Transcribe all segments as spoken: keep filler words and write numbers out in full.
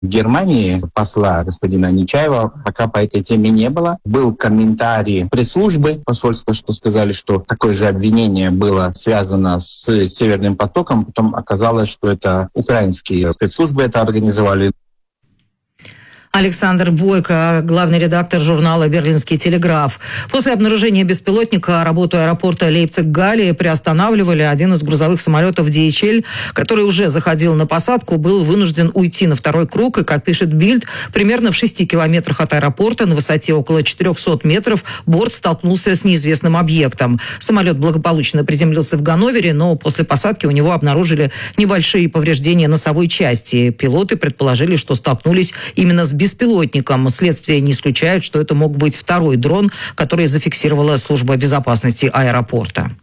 В Германии посла господина Нечаева пока по этой теме не было. Был комментарий пресс-службы посольства, что сказали, что такое же обвинение было связано с Северным потоком. Потом оказалось, что это украинские спецслужбы это организовали. Александр Бойко, главный редактор журнала «Берлинский телеграф». После обнаружения беспилотника работу аэропорта Лейпциг-Галлии приостанавливали. Один из грузовых самолетов ди эйч эл, который уже заходил на посадку, был вынужден уйти на второй круг. И, как пишет Бильд, примерно в шести километрах от аэропорта на высоте около четырехсот метров борт столкнулся с неизвестным объектом. Самолет благополучно приземлился в Ганновере, но после посадки у него обнаружили небольшие повреждения носовой части. Пилоты предположили, что столкнулись именно с беспилотником. Следствие не исключает, что это мог быть второй дрон, который зафиксировала служба безопасности аэропорта.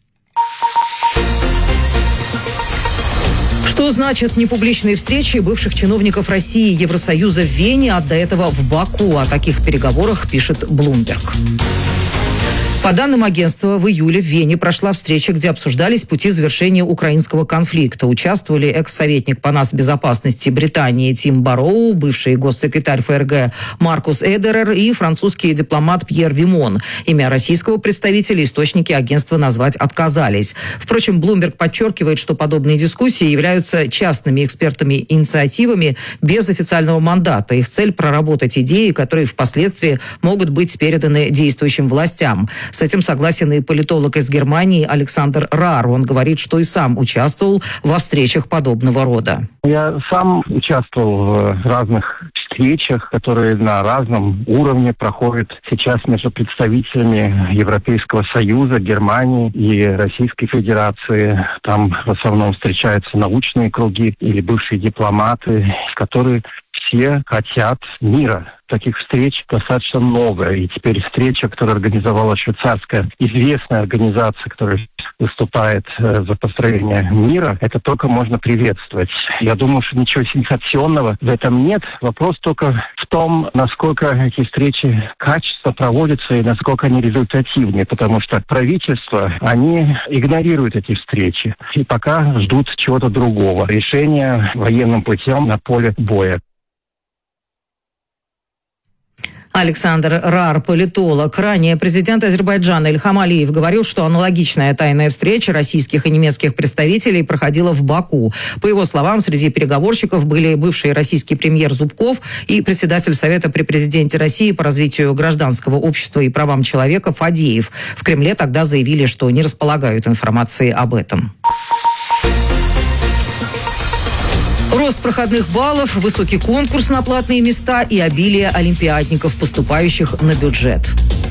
Что значит непубличные встречи бывших чиновников России и Евросоюза в Вене, а до этого в Баку? О таких переговорах пишет Bloomberg. По данным агентства, в июле в Вене прошла встреча, где обсуждались пути завершения украинского конфликта. Участвовали экс-советник по нацбезопасности Британии Тим Барроу, бывший госсекретарь эф эр гэ Маркус Эдерер и французский дипломат Пьер Вимон. Имя российского представителя источники агентства назвать отказались. Впрочем, Bloomberg подчеркивает, что подобные дискуссии являются частными экспертами инициативами без официального мандата. Их цель – проработать идеи, которые впоследствии могут быть переданы действующим властям. С этим согласен и политолог из Германии Александр Раар. Он говорит, что и сам участвовал во встречах подобного рода. Я сам участвовал в разных встречах, которые на разном уровне проходят сейчас между представителями Европейского Союза, Германии и Российской Федерации. Там в основном встречаются научные круги или бывшие дипломаты, которые все хотят мира. Таких встреч достаточно много. И теперь встреча, которую организовала швейцарская известная организация, которая выступает э, за построение мира, это только можно приветствовать. Я думаю, что ничего сенсационного в этом нет. Вопрос только в том, насколько эти встречи качественно проводятся и насколько они результативны. Потому что правительства, они игнорируют эти встречи. И пока ждут чего-то другого. Решения военным путем на поле боя. Александр Раар, политолог. Ранее президент Азербайджана Ильхам Алиев говорил, что аналогичная тайная встреча российских и немецких представителей проходила в Баку. По его словам, среди переговорщиков были бывший российский премьер Зубков и председатель Совета при президенте России по развитию гражданского общества и правам человека Фадеев. В Кремле тогда заявили, что не располагают информацией об этом. Рост проходных баллов, высокий конкурс на платные места и обилие олимпиадников, поступающих на бюджет.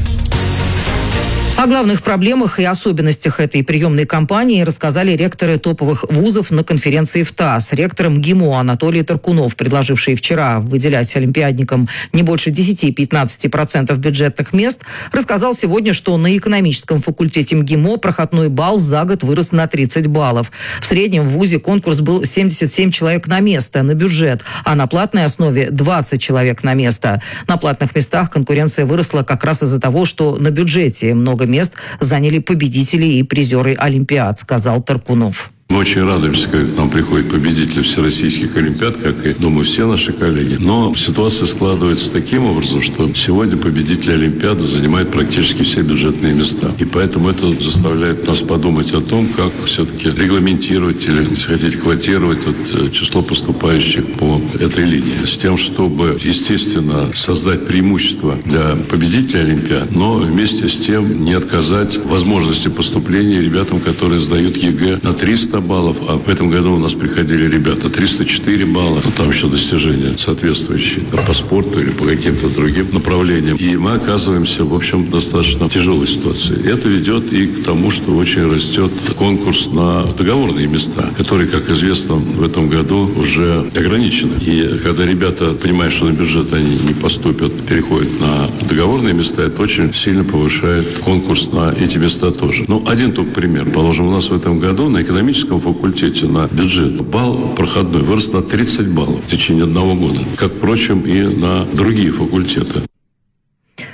О главных проблемах и особенностях этой приемной кампании рассказали ректоры топовых вузов на конференции в ТАСС. Ректором ГИМО Анатолий Таркунов, предложивший вчера выделять олимпиадникам не больше десяти-пятнадцати процентов бюджетных мест, рассказал сегодня, что на экономическом факультете МГИМО проходной балл за год вырос на тридцать баллов. В среднем в вузе конкурс был семьдесят семь человек на место, на бюджет, а на платной основе двадцать человек на место. На платных местах конкуренция выросла как раз из-за того, что на бюджете много мест заняли победители и призеры Олимпиад, сказал Таркунов. Мы очень радуемся, когда к нам приходят победители всероссийских олимпиад, как и, думаю, все наши коллеги. Но ситуация складывается таким образом, что сегодня победители олимпиады занимают практически все бюджетные места. И поэтому это заставляет нас подумать о том, как все-таки регламентировать или, если хотите, квотировать вот, число поступающих по этой линии. С тем, чтобы, естественно, создать преимущество для победителей олимпиад, но вместе с тем не отказать возможности поступления ребятам, которые сдают ЕГЭ на триста баллов, а в этом году у нас приходили ребята триста четыре балла, но там еще достижения соответствующие да, по спорту или по каким-то другим направлениям. И мы оказываемся, в общем, в достаточно тяжелой ситуации. Это ведет и к тому, что очень растет конкурс на договорные места, которые, как известно, в этом году уже ограничены. И когда ребята понимают, что на бюджет они не поступят, переходят на договорные места, это очень сильно повышает конкурс на эти места тоже. Ну, один только пример. Положим, у нас в этом году на экономическом факультете на бюджет балл проходной вырос на тридцать баллов в течение одного года, как, впрочем, и на другие факультеты.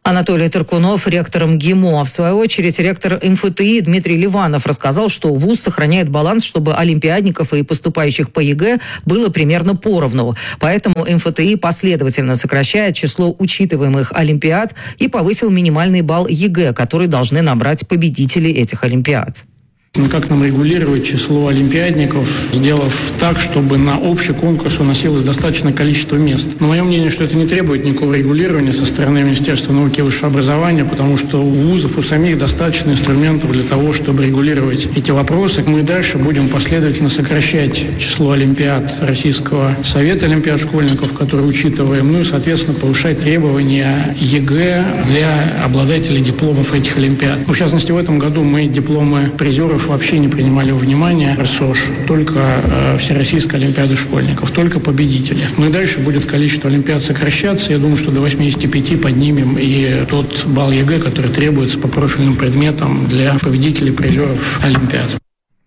Анатолий Таркунов, ректор МГИМО. В свою очередь, ректор МФТИ Дмитрий Ливанов рассказал, что вуз сохраняет баланс, чтобы олимпиадников и поступающих по ЕГЭ было примерно поровну. Поэтому МФТИ последовательно сокращает число учитываемых олимпиад и повысил минимальный балл ЕГЭ, который должны набрать победители этих олимпиад. Как нам регулировать число олимпиадников, сделав так, чтобы на общий конкурс уносилось достаточное количество мест? Но мое мнение, что это не требует никакого регулирования со стороны Министерства науки и высшего образования, потому что у вузов, у самих достаточно инструментов для того, чтобы регулировать эти вопросы. Мы дальше будем последовательно сокращать число олимпиад Российского совета олимпиад школьников, которые учитываем, ну и, соответственно, повышать требования ЕГЭ для обладателей дипломов этих олимпиад. В частности, в этом году мы дипломы призеров вообще не принимали во внимание РСОШ, только э, Всероссийская олимпиада школьников, только победители. Ну и дальше будет количество олимпиад сокращаться. Я думаю, что до восьмидесяти пяти поднимем и тот балл ЕГЭ, который требуется по профильным предметам для победителей призеров олимпиад.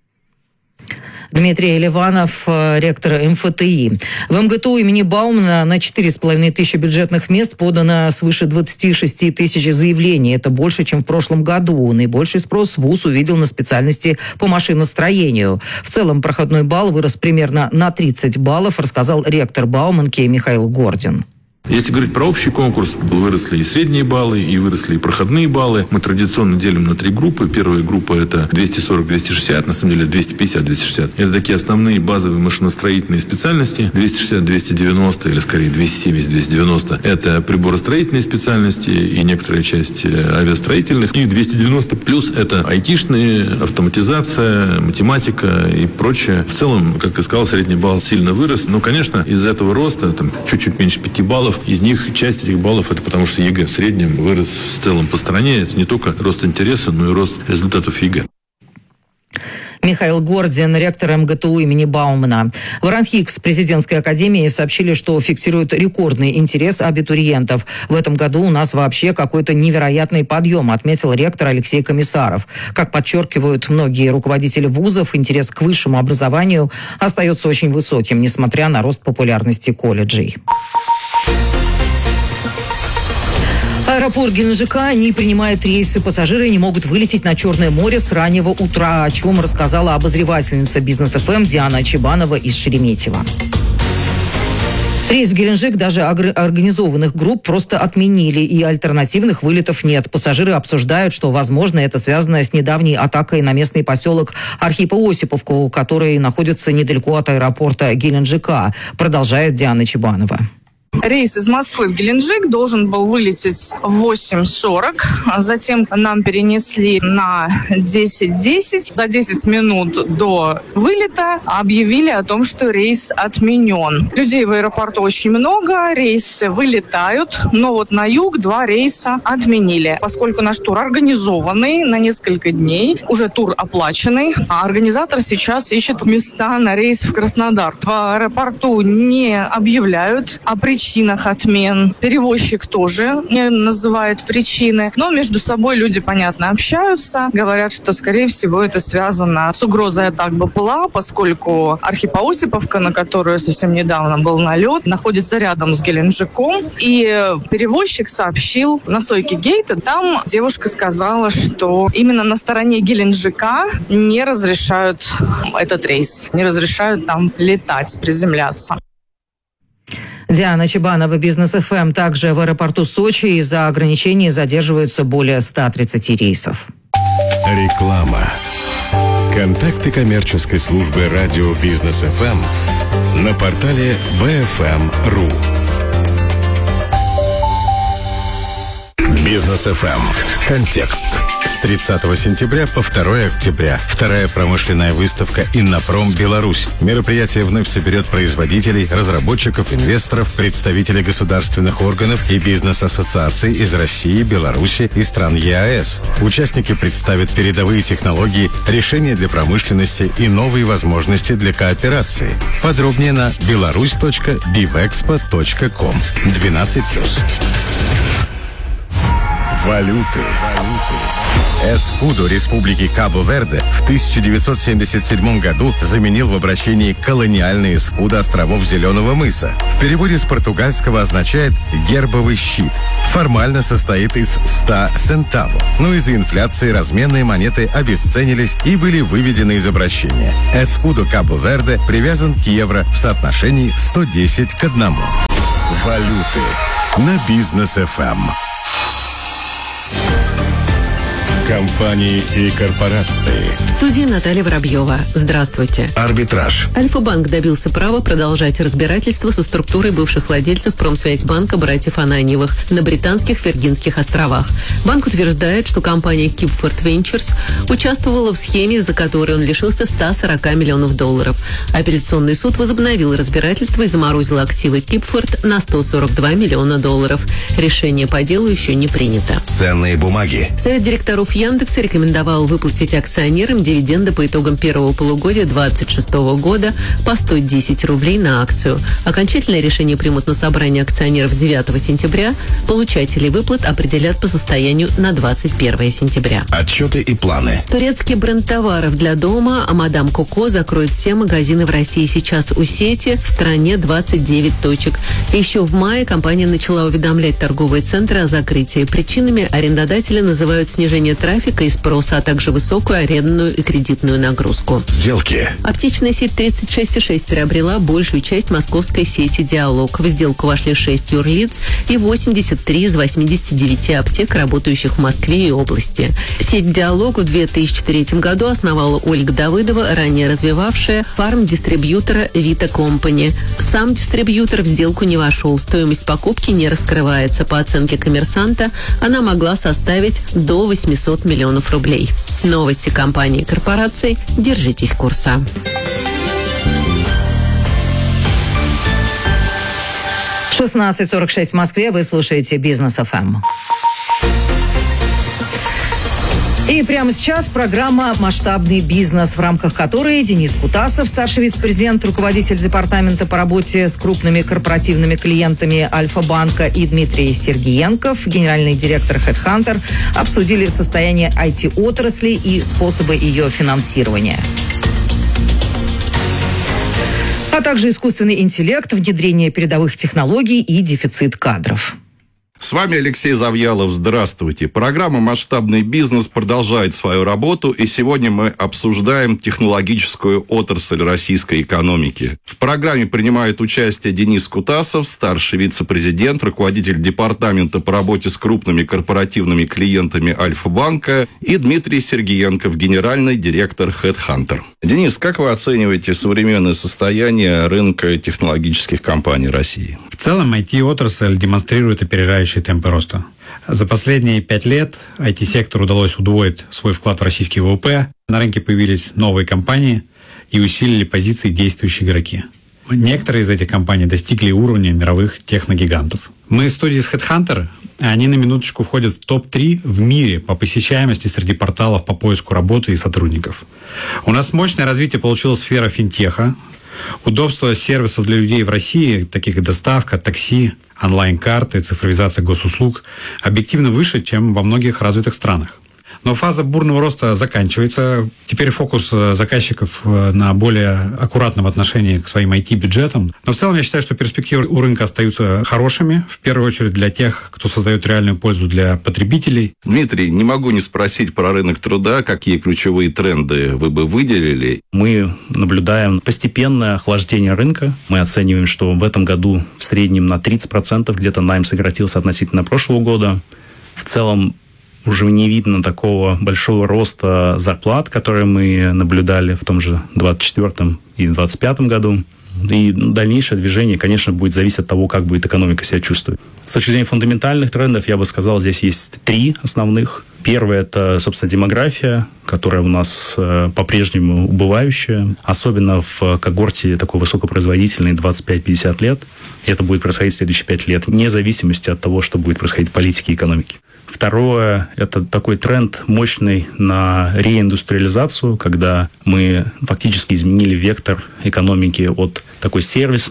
Дмитрий Ливанов, ректор МФТИ. В МГТУ имени Баумана на четыре с половиной тысячи бюджетных мест подано свыше двадцати шести тысяч заявлений. Это больше, чем в прошлом году. Наибольший спрос вуз увидел на специальности по машиностроению. В целом проходной балл вырос примерно на тридцать баллов, рассказал ректор Бауманки Михаил Гордин. Если говорить про общий конкурс, выросли и средние баллы, и выросли и проходные баллы. Мы традиционно делим на три группы. Первая группа – это двести сорок - двести шестьдесят, на самом деле двести пятьдесят - двести шестьдесят. Это такие основные базовые машиностроительные специальности. двести шестьдесят - двести девяносто, или скорее двести семьдесят - двести девяносто – это приборостроительные специальности и некоторая часть авиастроительных. И двести девяносто плюс – это айтишные, автоматизация, математика и прочее. В целом, как я сказал, средний балл сильно вырос. Но, конечно, из-за этого роста, там, чуть-чуть меньше пяти баллов, из них часть этих баллов это потому, что ЕГЭ в среднем вырос в целом по стране. Это не только рост интереса, но и рост результатов ЕГЭ. Михаил Гордин, ректор МГТУ имени Баумана. В РАНХИКС президентской академии сообщили, что фиксируют рекордный интерес абитуриентов. В этом году у нас вообще какой-то невероятный подъем, отметил ректор Алексей Комиссаров. Как подчеркивают многие руководители вузов, интерес к высшему образованию остается очень высоким, несмотря на рост популярности колледжей. Аэропорт Геленджика не принимает рейсы. Пассажиры не могут вылететь на Черное море с раннего утра, о чем рассказала обозревательница Бизнес-ФМ Диана Чебанова из Шереметьево. Рейс в Геленджик даже организованных групп просто отменили, и альтернативных вылетов нет. Пассажиры обсуждают, что, возможно, это связано с недавней атакой на местный поселок Архипо-Осиповку, который находится недалеко от аэропорта Геленджика, продолжает Диана Чебанова. Рейс из Москвы в Геленджик должен был вылететь в восемь сорок. Затем нам перенесли на десять десять. За десять минут до вылета объявили о том, что рейс отменен. Людей в аэропорту очень много, рейсы вылетают, но вот на юг два рейса отменили. Поскольку наш тур организованный на несколько дней, уже тур оплаченный, а организатор сейчас ищет места на рейс в Краснодар. В аэропорту не объявляют о причинах отмен. Перевозчик тоже не называет причины. Но между собой люди, понятно, общаются. Говорят, что, скорее всего, это связано с угрозой атак БПЛА, поскольку Архипо-Осиповка, на которую совсем недавно был налет, находится рядом с Геленджиком. И перевозчик сообщил на стойке гейта, там девушка сказала, что именно на стороне Геленджика не разрешают этот рейс, не разрешают там летать, приземляться. Диана Чебанова, Бизнес-ФМ. Также в аэропорту Сочи из-за ограничений задерживаются более ста тридцати рейсов. Реклама. Контакты коммерческой службы радио Бизнес-ФМ на портале би эф эм точка ру. Бизнес-ФМ. Контекст. С тридцатого сентября по второе октября. Вторая промышленная выставка «Иннопром Беларусь». Мероприятие вновь соберет производителей, разработчиков, инвесторов, представителей государственных органов и бизнес-ассоциаций из России, Беларуси и стран ЕАЭС. Участники представят передовые технологии, решения для промышленности и новые возможности для кооперации. Подробнее на беларусь точка бивэкспо точка ком. двенадцать плюс. Валюты. Валюты. Эскудо Республики Кабо-Верде в тысяча девятьсот семьдесят седьмом году заменил в обращении колониальный эскудо островов Зеленого мыса. В переводе с португальского означает «гербовый щит». Формально состоит из ста центаво, но из-за инфляции разменные монеты обесценились и были выведены из обращения. Эскудо Кабо-Верде привязан к евро в соотношении сто десять к одному. Валюты на Бизнес эф эм. Компании и корпорации. В студии Наталья Воробьева. Здравствуйте. Арбитраж. Альфа-банк добился права продолжать разбирательство со структурой бывших владельцев Промсвязьбанка братьев Ананьевых на британских Виргинских островах. Банк утверждает, что компания Кипфорд Венчерс участвовала в схеме, за которой он лишился ста сорока миллионов долларов. Апелляционный суд возобновил разбирательство и заморозил активы Кипфорд на сто сорок два миллиона долларов. Решение по делу еще не принято. Ценные бумаги. Совет директоров Яндекса рекомендовал выплатить акционерам дивиденды по итогам первого полугодия две тысячи двадцать шестого года по сто десять рублей на акцию. Окончательное решение примут на собрании акционеров девятого сентября. Получателей выплат определят по состоянию на двадцать первое сентября. Отчеты и планы. Турецкий бренд товаров для дома «Мадам Коко» закроет все магазины в России. Сейчас у сети в стране двадцать девять точек. Еще в мае компания начала уведомлять торговые центры о закрытии. Причинами арендодатели называют снижение трафика и спроса, а также высокую арендную и кредитную нагрузку. Сделки. Аптечная сеть тридцать шесть и шесть приобрела большую часть московской сети «Диалог». В сделку вошли шесть юрлиц и восемьдесят три из восьмидесяти девяти аптек, работающих в Москве и области. Сеть «Диалог» в две тысячи третьем году основала Ольга Давыдова, ранее развивавшая фарм-дистрибьютора «Вита Компани». Сам дистрибьютор в сделку не вошел. Стоимость покупки не раскрывается. По оценке «Коммерсанта» она могла составить до восемьсот миллионов рублей. Новости компании и корпораций. Держитесь курса. шестнадцать сорок шесть в Москве. Вы слушаете Бизнес эф эм. И прямо сейчас программа «Масштабный бизнес», в рамках которой Денис Кутасов, старший вице-президент, руководитель департамента по работе с крупными корпоративными клиентами Альфа-банка, и Дмитрий Сергиенков, генеральный директор HeadHunter, обсудили состояние ай ти-отрасли и способы ее финансирования. А также искусственный интеллект, внедрение передовых технологий и дефицит кадров. С вами Алексей Завьялов. Здравствуйте. Программа «Масштабный бизнес» продолжает свою работу, и сегодня мы обсуждаем технологическую отрасль российской экономики. В программе принимает участие Денис Кутасов, старший вице-президент, руководитель департамента по работе с крупными корпоративными клиентами Альфа-банка, и Дмитрий Сергиенков, генеральный директор HeadHunter. Денис, как вы оцениваете современное состояние рынка технологических компаний России? В целом ай ти-отрасль демонстрирует опережающие темпы роста. За последние пять лет ай ти-сектору удалось удвоить свой вклад в российский вэ вэ пэ. На рынке появились новые компании и усилили позиции действующие игроки. Некоторые из этих компаний достигли уровня мировых техногигантов. Мы в студии с HeadHunter, они на минуточку входят в топ три в мире по посещаемости среди порталов по поиску работы и сотрудников. У нас мощное развитие получилась сфера финтеха, удобство сервисов для людей в России, таких как доставка, такси, онлайн-карты, цифровизация госуслуг, объективно выше, чем во многих развитых странах. Но фаза бурного роста заканчивается. Теперь фокус заказчиков на более аккуратном отношении к своим ай ти-бюджетам. Но в целом я считаю, что перспективы у рынка остаются хорошими, в первую очередь для тех, кто создает реальную пользу для потребителей. Дмитрий, не могу не спросить про рынок труда. Какие ключевые тренды вы бы выделили? Мы наблюдаем постепенное охлаждение рынка. Мы оцениваем, что в этом году в среднем на тридцать процентов где-то найм сократился относительно прошлого года. В целом уже не видно такого большого роста зарплат, которые мы наблюдали в том же двадцать четвёртом и двадцать пятом году. И дальнейшее движение, конечно, будет зависеть от того, как будет экономика себя чувствовать. С точки зрения фундаментальных трендов, я бы сказал, здесь есть три основных. Первое – это, собственно, демография, которая у нас э, по-прежнему убывающая, особенно в когорте такой высокопроизводительной двадцать пять - пятьдесят лет. И это будет происходить в следующие пять лет, вне зависимости от того, что будет происходить в политике и экономике. Второе – это такой тренд мощный на реиндустриализацию, когда мы фактически изменили вектор экономики от такой сервисной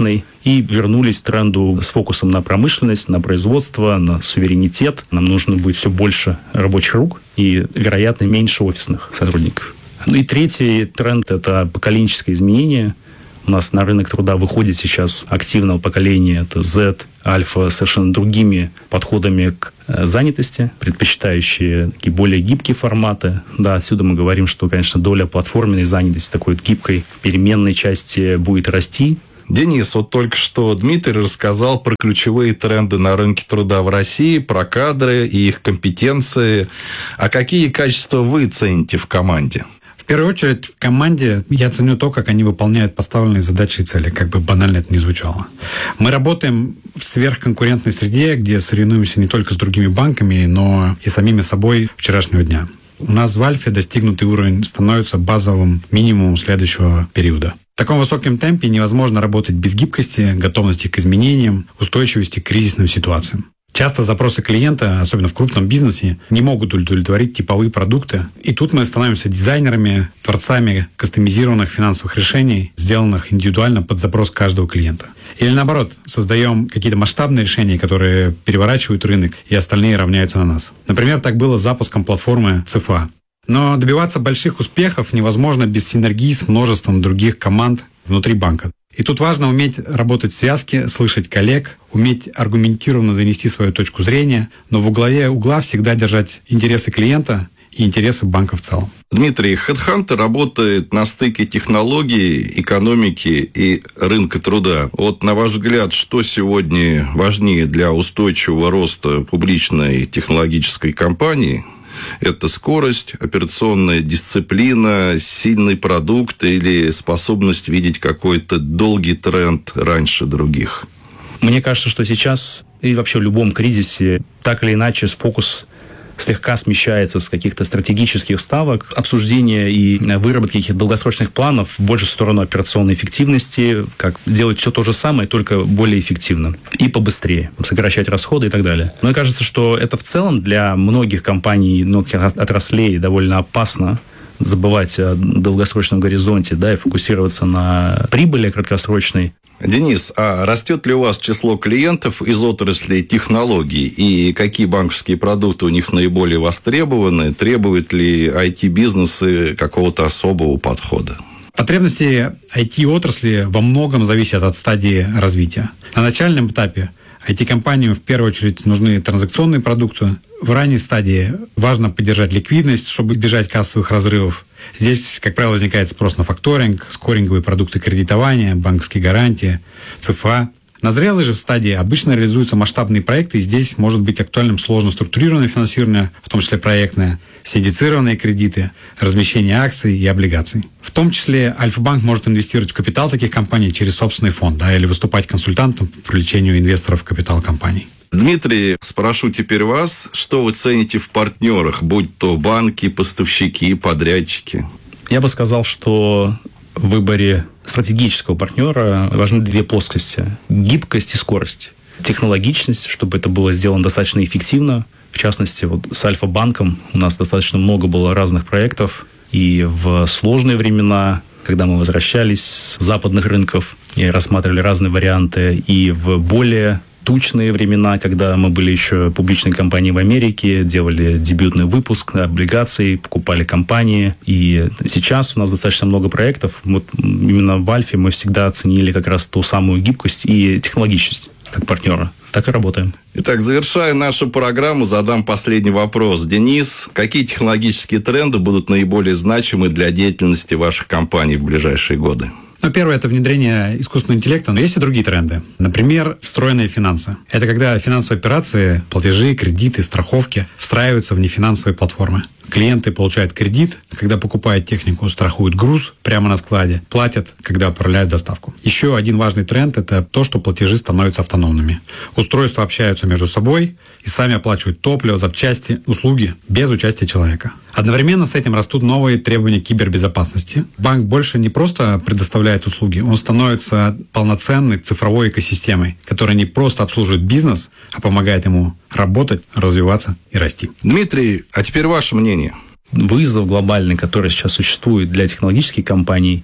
и вернулись к тренду с фокусом на промышленность, на производство, на суверенитет. Нам нужно будет все больше рабочих рук и, вероятно, меньше офисных сотрудников. Ну и третий тренд – это поколенческое изменение. У нас на рынок труда выходит сейчас активное поколение, это Z, Альфа, совершенно другими подходами к занятости, предпочитающие такие более гибкие форматы. Да, отсюда мы говорим, что, конечно, доля платформенной занятости, такой вот гибкой переменной части будет расти. Денис, вот только что Дмитрий рассказал про ключевые тренды на рынке труда в России, про кадры и их компетенции. А какие качества вы цените в команде? В первую очередь, в команде я ценю то, как они выполняют поставленные задачи и цели, как бы банально это ни звучало. Мы работаем в сверхконкурентной среде, где соревнуемся не только с другими банками, но и самими собой вчерашнего дня. У нас в Альфе достигнутый уровень становится базовым минимумом следующего периода. В таком высоком темпе невозможно работать без гибкости, готовности к изменениям, устойчивости к кризисным ситуациям. Часто запросы клиента, особенно в крупном бизнесе, не могут удовлетворить типовые продукты. И тут мы становимся дизайнерами, творцами кастомизированных финансовых решений, сделанных индивидуально под запрос каждого клиента. Или наоборот, создаем какие-то масштабные решения, которые переворачивают рынок, и остальные равняются на нас. Например, так было с запуском платформы ЦФА. Но добиваться больших успехов невозможно без синергии с множеством других команд внутри банка. И тут важно уметь работать в связке, слышать коллег, уметь аргументированно донести свою точку зрения, но в углове угла всегда держать интересы клиента и интересы банка в целом. Дмитрий, HeadHunter работает на стыке технологий, экономики и рынка труда. Вот, на ваш взгляд, что сегодня важнее для устойчивого роста публичной технологической компании? Это скорость, операционная дисциплина, сильный продукт или способность видеть какой-то долгий тренд раньше других? Мне кажется, что сейчас и вообще в любом кризисе так или иначе фокус слегка смещается с каких-то стратегических ставок, обсуждения и выработки каких-то долгосрочных планов больше в сторону операционной эффективности, как делать все то же самое, только более эффективно и побыстрее, сокращать расходы и так далее. Мне кажется, что это в целом для многих компаний, многих отраслей довольно опасно забывать о долгосрочном горизонте, да, и фокусироваться на прибыли краткосрочной. Денис, а растет ли у вас число клиентов из отрасли технологий? И какие банковские продукты у них наиболее востребованы? Требуют ли ай ти-бизнесы какого-то особого подхода? Потребности ай ти-отрасли во многом зависят от стадии развития. На начальном этапе ай ти-компаниям в первую очередь нужны транзакционные продукты. В ранней стадии важно поддержать ликвидность, чтобы избежать кассовых разрывов. Здесь, как правило, возникает спрос на факторинг, скоринговые продукты кредитования, банковские гарантии, ЦФА. На зрелой же в стадии обычно реализуются масштабные проекты, и здесь может быть актуальным сложно структурированное финансирование, в том числе проектное, синдицированные кредиты, размещение акций и облигаций. В том числе Альфа-банк может инвестировать в капитал таких компаний через собственный фонд, да, или выступать консультантом по привлечению инвесторов в капитал компаний. Дмитрий, спрошу теперь вас, что вы цените в партнерах, будь то банки, поставщики, подрядчики? Я бы сказал, что в выборе стратегического партнера важны две плоскости – гибкость и скорость. Технологичность, чтобы это было сделано достаточно эффективно. В частности, вот с Альфа-банком у нас достаточно много было разных проектов. И в сложные времена, когда мы возвращались с западных рынков и рассматривали разные варианты, и в более тучные времена, когда мы были еще публичной компанией в Америке, делали дебютный выпуск облигаций, покупали компании. И сейчас у нас достаточно много проектов. Вот именно в Альфе мы всегда оценили как раз ту самую гибкость и технологичность как партнера. Так и работаем. Итак, завершая нашу программу, задам последний вопрос. Денис, какие технологические тренды будут наиболее значимы для деятельности ваших компаний в ближайшие годы? Ну, первое – это внедрение искусственного интеллекта, но есть и другие тренды. Например, встроенные финансы. Это когда финансовые операции, платежи, кредиты, страховки встраиваются в нефинансовые платформы. Клиенты получают кредит, когда покупают технику, страхуют груз прямо на складе, платят, когда отправляют доставку. Еще один важный тренд – это то, что платежи становятся автономными. Устройства общаются между собой и сами оплачивают топливо, запчасти, услуги без участия человека. Одновременно с этим растут новые требования кибербезопасности. Банк больше не просто предоставляет услуги, он становится полноценной цифровой экосистемой, которая не просто обслуживает бизнес, а помогает ему работать, развиваться и расти. Дмитрий, а теперь ваше мнение. Вызов глобальный, который сейчас существует для технологических компаний,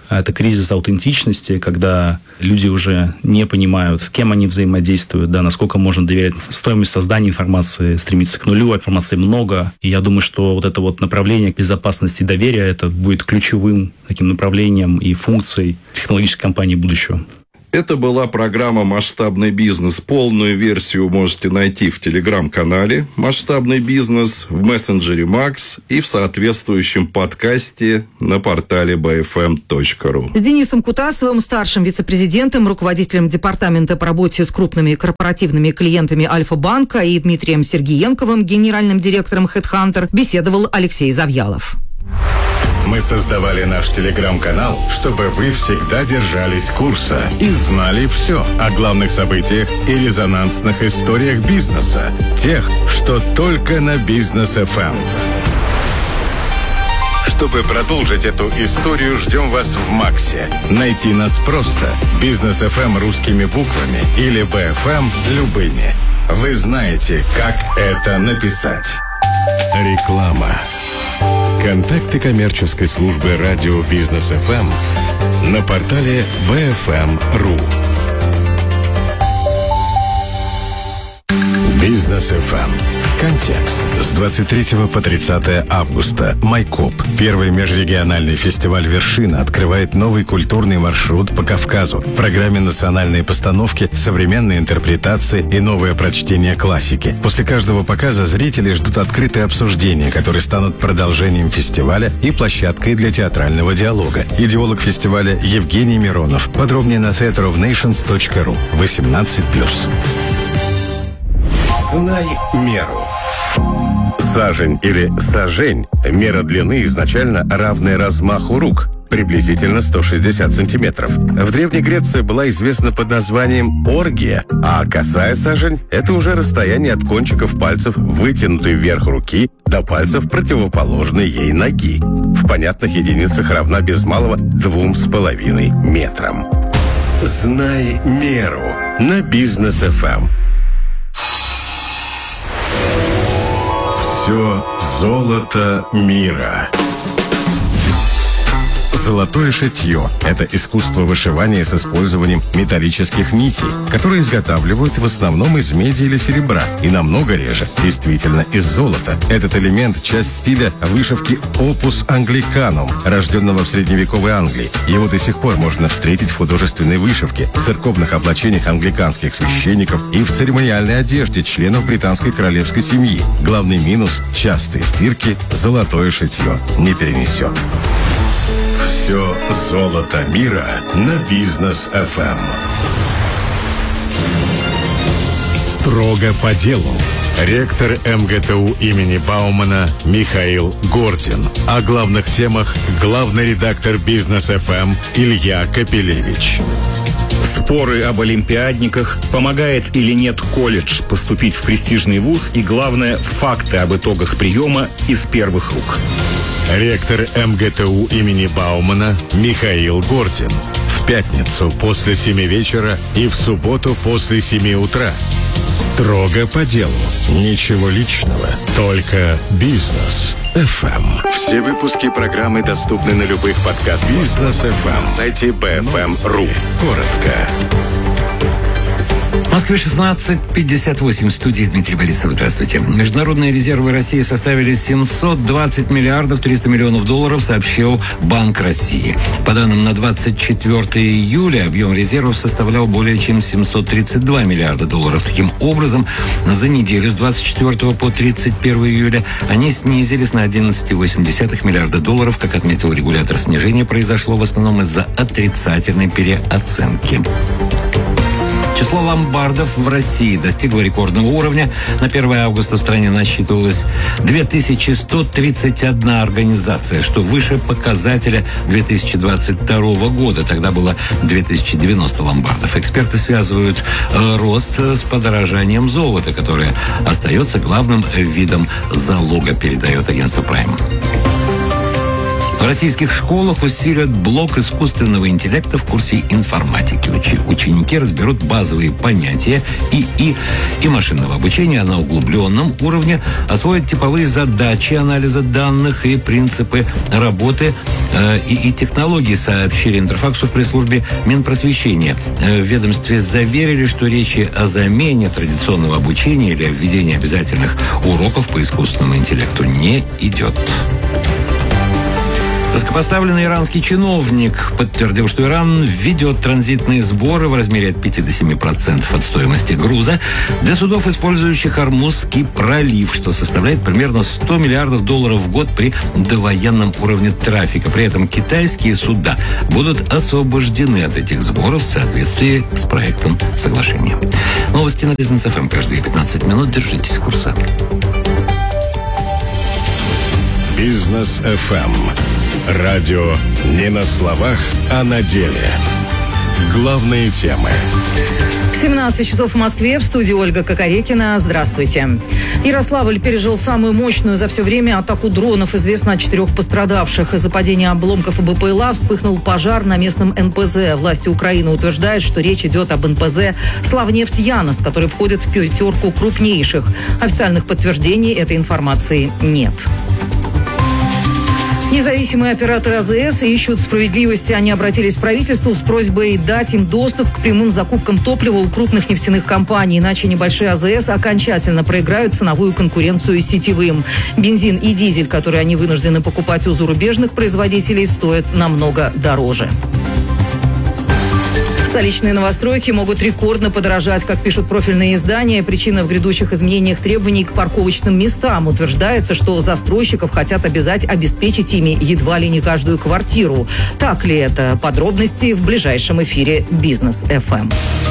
Это кризис аутентичности, когда люди уже не понимают, с кем они взаимодействуют, да, насколько можно доверять. Стоимость создания информации стремится к нулю, информации много. И я думаю, что вот это вот направление безопасности и доверия, это будет ключевым таким направлением и функцией технологической компании будущего. Это была программа «Масштабный бизнес». Полную версию можете найти в телеграм-канале «Масштабный бизнес», в мессенджере Макс и в соответствующем подкасте на портале би эф эм точка ру. С Денисом Кутасовым, старшим вице-президентом, руководителем департамента по работе с крупными корпоративными клиентами Альфа-банка, и Дмитрием Сергиенковым, генеральным директором HeadHunter, беседовал Алексей Завьялов. Мы создавали наш телеграм-канал, чтобы вы всегда держались курса и знали все о главных событиях и резонансных историях бизнеса. Тех, что только на Бизнес эф эм. Чтобы продолжить эту историю, ждем вас в Максе. Найти нас просто. Бизнес эф эм русскими буквами или би эф эм любыми. Вы знаете, как это написать. Реклама. Контакты коммерческой службы радио Бизнес эф эм на портале би эф эм точка ру. Бизнес эф эм. Контекст. С двадцать третьего по тридцатое августа. Майкоп. Первый межрегиональный фестиваль «Вершина» открывает новый культурный маршрут по Кавказу. В программе национальные постановки, современные интерпретации и новое прочтение классики. После каждого показа зрители ждут открытые обсуждения, которые станут продолжением фестиваля и площадкой для театрального диалога. Идеолог фестиваля Евгений Миронов. Подробнее на theatre of nations точка ру. восемнадцать плюс. Знай меру. Сажень или сажень – мера длины изначально равная размаху рук, приблизительно сто шестьдесят сантиметров. В Древней Греции была известна под названием оргия, а косая сажень – это уже расстояние от кончиков пальцев вытянутой вверх руки до пальцев противоположной ей ноги. В понятных единицах равна без малого двум с половиной метрам. Знай меру на Бизнес эф эм. Все золото мира. Золотое шитье – это искусство вышивания с использованием металлических нитей, которые изготавливают в основном из меди или серебра, и намного реже, действительно, из золота. Этот элемент – часть стиля вышивки опус англиканум, рожденного в средневековой Англии. Его до сих пор можно встретить в художественной вышивке, в церковных облачениях англиканских священников и в церемониальной одежде членов британской королевской семьи. Главный минус – частой стирки золотое шитье не перенесет. Все золото мира на Бизнес эф эм. Строго по делу. Ректор эм гэ тэ у имени Баумана Михаил Гордин. О главных темах главный редактор Бизнес эф эм Илья Капелевич. Споры об олимпиадниках, помогает или нет колледж поступить в престижный вуз и, главное, факты об итогах приема из первых рук. Ректор эм гэ тэ у имени Баумана Михаил Гордин. В пятницу после семи вечера и в субботу после семи утра. Строго по делу. Ничего личного. Только Бизнес эф эм. Все выпуски программы доступны на любых подкастах. Бизнес эф эм. Сайте би эф эм точка ру. Коротко. В Москве шестнадцать пятьдесят восемь. В студии Дмитрий Борисов. Здравствуйте. Международные резервы России составили семьсот двадцать миллиардов триста миллионов долларов, сообщил Банк России. По данным на двадцать четвёртое июля объем резервов составлял более чем семьсот тридцать два миллиарда долларов. Таким образом, за неделю с двадцать четвёртого по тридцать первое июля они снизились на одиннадцать целых восемь десятых миллиарда долларов. Как отметил регулятор, снижение произошло в основном из-за отрицательной переоценки. Число ломбардов в России достигло рекордного уровня. На первое августа в стране насчитывалось две тысячи сто тридцать одна организация, что выше показателя две тысячи двадцать второго года. Тогда было две тысячи девяносто ломбардов. Эксперты связывают э, рост с подорожанием золота, которое остается главным видом залога, передает агентство Prime. российских школах усилят блок искусственного интеллекта в курсе информатики. Учи- ученики разберут базовые понятия ИИ и машинного обучения, а на углубленном уровне освоят типовые задачи анализа данных и принципы работы э, и, и технологии, сообщили Интерфаксу в пресс-службе Минпросвещения. Э, в ведомстве заверили, что речи о замене традиционного обучения или о введении обязательных уроков по искусственному интеллекту не идет. Высокопоставленный иранский чиновник подтвердил, что Иран введет транзитные сборы в размере от пяти до семи процентов от стоимости груза для судов, использующих Ормузский пролив, что составляет примерно сто миллиардов долларов в год при довоенном уровне трафика. При этом китайские суда будут освобождены от этих сборов в соответствии с проектом соглашения. Новости на Бизнес эф эм каждые пятнадцать минут. Держитесь курса. Бизнес эф эм. Радио не на словах, а на деле. Главные темы. семнадцать часов в Москве. В студии Ольга Кокорекина. Здравствуйте. Ярославль пережил самую мощную за все время атаку дронов. Известно о четырех пострадавших. Из-за падения обломков БПЛА вспыхнул пожар на местном эн пэ зэ. Власти Украины утверждают, что речь идет об эн пэ зэ «Славнефть-Янос», который входит в пятерку крупнейших. Официальных подтверждений этой информации нет. Независимые операторы а зэ эс ищут справедливости. Они обратились к правительству с просьбой дать им доступ к прямым закупкам топлива у крупных нефтяных компаний. Иначе небольшие а зэ эс окончательно проиграют ценовую конкуренцию сетевым. Бензин и дизель, которые они вынуждены покупать у зарубежных производителей, стоят намного дороже. Столичные новостройки могут рекордно подорожать, как пишут профильные издания. Причина в грядущих изменениях требований к парковочным местам. Утверждается, что застройщиков хотят обязать обеспечить ими едва ли не каждую квартиру. Так ли это? Подробности в ближайшем эфире Бизнес эф эм.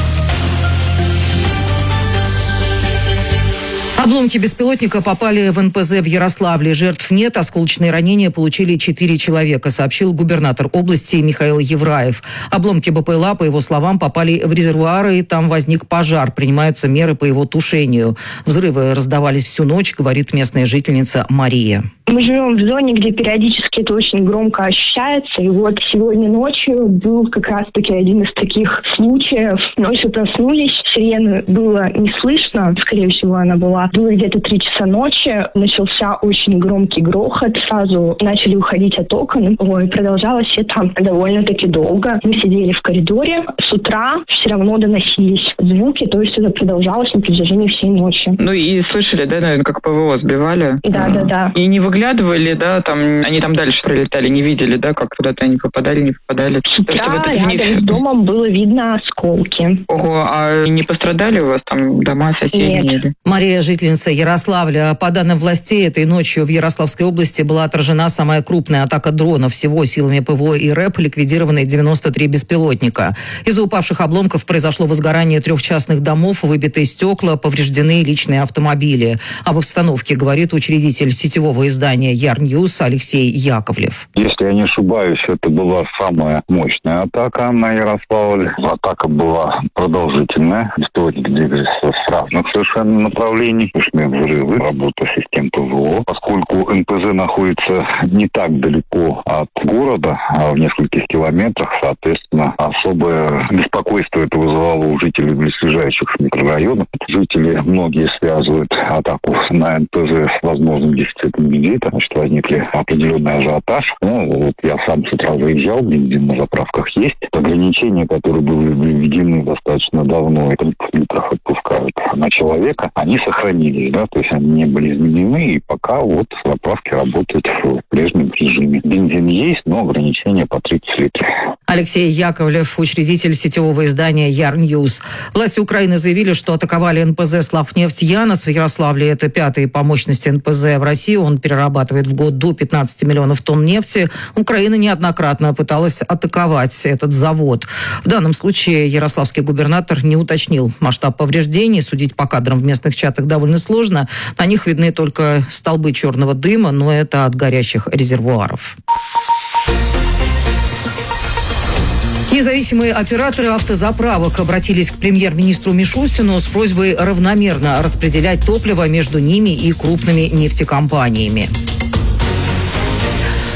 Обломки беспилотника попали в эн пэ зэ в Ярославле. Жертв нет. Осколочные ранения получили четыре человека, сообщил губернатор области Михаил Евраев. Обломки БПЛА, по его словам, попали в резервуары, и там возник пожар. Принимаются меры по его тушению. Взрывы раздавались всю ночь, говорит местная жительница Мария. Мы живем в зоне, где периодически это очень громко ощущается. И вот сегодня ночью был как раз-таки один из таких случаев. Ночью проснулись, сирены было не слышно. Скорее всего, она была. Было где-то три часа ночи. Начался очень громкий грохот. Сразу начали уходить от окон. Ой, продолжалось это довольно-таки долго. Мы сидели в коридоре. С утра все равно доносились звуки. То есть это продолжалось на протяжении всей ночи. Ну и слышали, да, наверное, как ПВО сбивали? Да, да, да. И не выглядывали, да, там, они там дальше прилетали, не видели, да, как куда-то они попадали, не попадали. С утра рядом с домом было видно осколки. Ого, а не пострадали у вас там дома, соседи? Нет. Мария, жительница Ярославля. По данным властей, этой ночью в Ярославской области была отражена самая крупная атака дронов. Всего силами ПВО и РЭП ликвидированы девяносто три беспилотника. Из-за упавших обломков произошло возгорание трех частных домов, выбитые стекла, повреждены личные автомобили. Об обстановке говорит учредитель сетевого издания Ярньюз Алексей Яковлев. Если я не ошибаюсь, это была самая мощная атака на Ярославль. Атака была продолжительная. Беспилотники двигались с разных совершенно направлений. Слышны взрывы, работа систем ПВО. Поскольку эн пэ зэ находится не так далеко от города, а в нескольких километрах, соответственно, особое беспокойство это вызывало у жителей близлежащих микрорайонов. Жители многие связывают атаку на эн пэ зэ с возможным дефицитом бензина. Значит, возникли определенный ажиотаж. Ну, вот я сам с утра заезжал, бензин на заправках есть. Ограничения, которые были введены достаточно давно, это литров отпускают на человека, они сохранились, да, то есть они не были изменены, и пока вот заправки работают в прежнем режиме. Бензин есть, но ограничения по тридцать литров. Алексей Яковлев, учредитель сетевого издания Ярньюз. Власти Украины заявили, что атаковали эн пэ зэ «Славнефть-Янос» в Ярославле. Это пятый по мощности эн пэ зэ в России. Он перерабатывает в год до пятнадцати миллионов тонн нефти. Украина неоднократно пыталась атаковать этот завод. В данном случае ярославский губернатор не уточнил масштаб повреждений. Судить по кадрам в местных чатах довольно сложно. На них видны только столбы черного дыма, но это от горящих резервуаров. Независимые операторы автозаправок обратились к премьер-министру Мишустину с просьбой равномерно распределять топливо между ними и крупными нефтекомпаниями.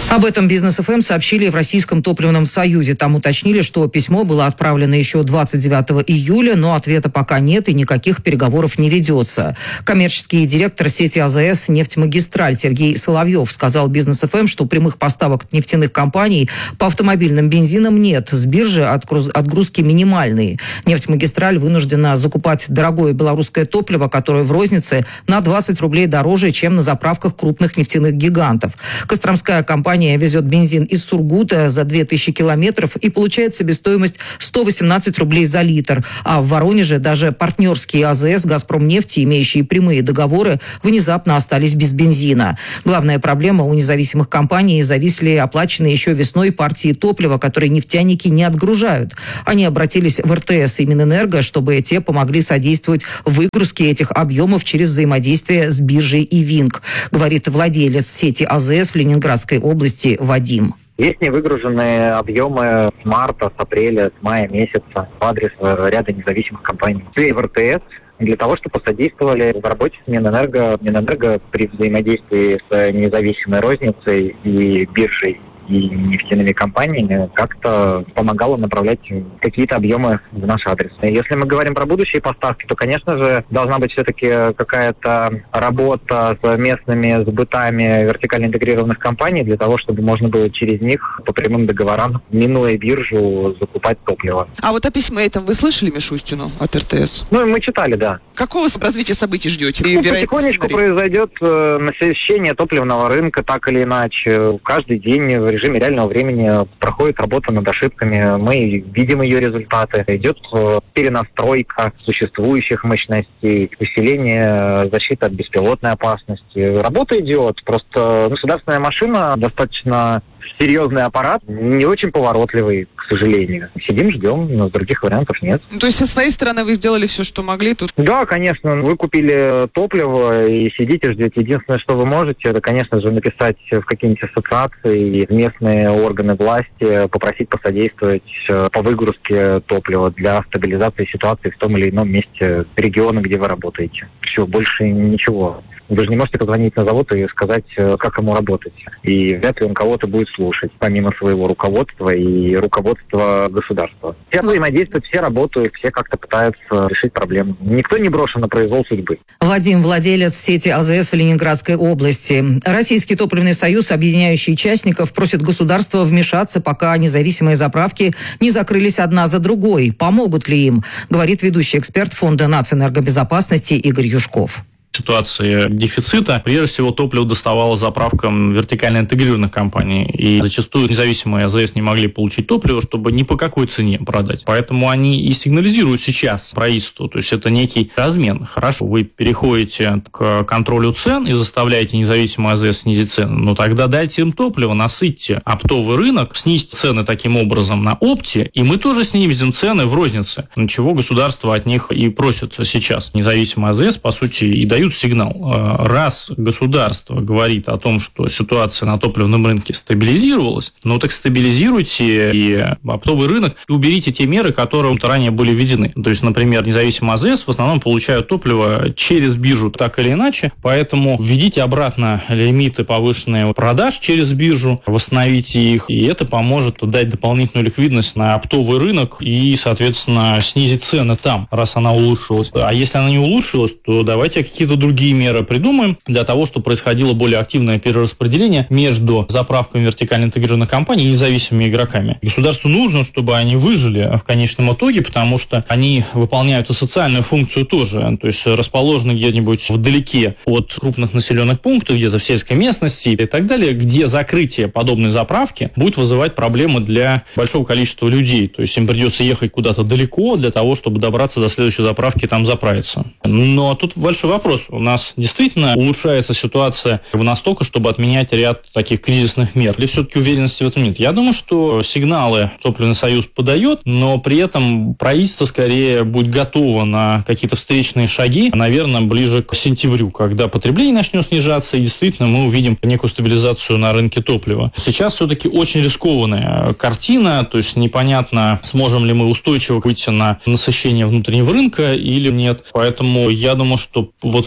Об этом Бизнес эф эм сообщили в Российском топливном союзе. Там уточнили, что письмо было отправлено еще двадцать девятого июля, но ответа пока нет и никаких переговоров не ведется. Коммерческий директор сети а зэ эс «Нефтьмагистраль» Сергей Соловьев сказал Бизнес эф эм, что прямых поставок от нефтяных компаний по автомобильным бензинам нет. С биржи отгрузки минимальные. «Нефтьмагистраль» вынуждена закупать дорогое белорусское топливо, которое в рознице на двадцать рублей дороже, чем на заправках крупных нефтяных гигантов. Костромская компания везет бензин из Сургута за две тысячи километров и получает себестоимость сто восемнадцать рублей за литр. А в Воронеже даже партнерские а зэ эс «Газпромнефти», имеющие прямые договоры, внезапно остались без бензина. Главная проблема у независимых компаний – зависли оплаченные еще весной партии топлива, которые нефтяники не отгружают. Они обратились в эр тэ эс и Минэнерго, чтобы те помогли содействовать выгрузке этих объемов через взаимодействие с биржей и ВИНК, говорит владелец сети а зэ эс в Ленинградской области Вадим. Есть невыгруженные объемы с марта, с апреля, с мая месяца в адрес ряда независимых компаний. И в эр тэ эс для того, чтобы посодействовали в работе с Минэнерго. Минэнерго при взаимодействии с независимой розницей и биржей и нефтяными компаниями как-то помогало направлять какие-то объемы в наш адрес. И если мы говорим про будущие поставки, то, конечно же, должна быть все-таки какая-то работа с местными сбытами вертикально интегрированных компаний для того, чтобы можно было через них по прямым договорам, минуя биржу, закупать топливо. А вот о письме этом вы слышали, Мишустину, от эр тэ эс? Ну, мы читали, да. Какого развития событий ждете? Ну, потихонечку произойдет э, насыщение топливного рынка, так или иначе. Каждый день в режиме реального времени проходит работа над ошибками. Мы видим ее результаты. Идет перенастройка существующих мощностей, усиление защиты от беспилотной опасности. Работа идет. Просто государственная машина достаточно серьезный аппарат, не очень поворотливый, к сожалению. Сидим, ждем, но других вариантов нет. Ну, то есть со своей стороны вы сделали все, что могли тут? Да, конечно. Вы купили топливо и сидите, ждете. Единственное, что вы можете, это, конечно же, написать в какие-нибудь ассоциации, в местные органы власти, попросить посодействовать по выгрузке топлива для стабилизации ситуации в том или ином месте региона, где вы работаете. Все, больше ничего. Вы же не можете позвонить на завод и сказать, как ему работать. И вряд ли он кого-то будет слушать, помимо своего руководства и руководства государства. Все взаимодействуют, все работают, все как-то пытаются решить проблему. Никто не брошен на произвол судьбы. Вадим, владелец сети а зэ эс в Ленинградской области. Российский топливный союз, объединяющий участников, просит государства вмешаться, пока независимые заправки не закрылись одна за другой. Помогут ли им, говорит ведущий эксперт Фонда нацэнергобезопасности Игорь Юшков. Ситуации дефицита, прежде всего, топливо доставало заправкам вертикально интегрированных компаний. И зачастую независимые а зэ эс не могли получить топливо, чтобы ни по какой цене продать. Поэтому они и сигнализируют сейчас правительству. То есть это некий размен. Хорошо, вы переходите к контролю цен и заставляете независимые а зэ эс снизить цены. Но тогда дайте им топливо, насытьте оптовый рынок, снизьте цены таким образом на опте, и мы тоже снизим цены в рознице. Чего государство от них и просит сейчас. Независимые а зэ эс, по сути, и дают сигнал. Раз государство говорит о том, что ситуация на топливном рынке стабилизировалась, ну так стабилизируйте и оптовый рынок и уберите те меры, которые ранее были введены. То есть, например, независимые а зэ эс в основном получают топливо через биржу так или иначе, поэтому введите обратно лимиты повышенные продаж через биржу, восстановите их, и это поможет дать дополнительную ликвидность на оптовый рынок и, соответственно, снизить цены там, раз она улучшилась. А если она не улучшилась, то давайте какие-то другие меры придумаем для того, чтобы происходило более активное перераспределение между заправками вертикально интегрированных компаний и независимыми игроками. Государству нужно, чтобы они выжили в конечном итоге, потому что они выполняют и социальную функцию тоже, то есть расположены где-нибудь вдалеке от крупных населенных пунктов, где-то в сельской местности и так далее, где закрытие подобной заправки будет вызывать проблемы для большого количества людей. То есть им придется ехать куда-то далеко для того, чтобы добраться до следующей заправки и там заправиться. Но тут большой вопрос. У нас действительно улучшается ситуация как бы настолько, чтобы отменять ряд таких кризисных мер? Или все-таки уверенности в этом нет? Я думаю, что сигналы Топливный союз подает, но при этом правительство скорее будет готово на какие-то встречные шаги, наверное, ближе к сентябрю, когда потребление начнет снижаться, и действительно мы увидим некую стабилизацию на рынке топлива. Сейчас все-таки очень рискованная картина, то есть непонятно, сможем ли мы устойчиво выйти на насыщение внутреннего рынка или нет. Поэтому я думаю, что вот